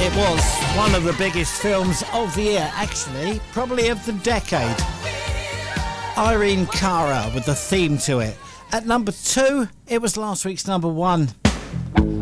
It was one of the biggest films of the year, actually, probably of the decade. Irene Cara with the theme to it. At number 2, it was last week's number 1.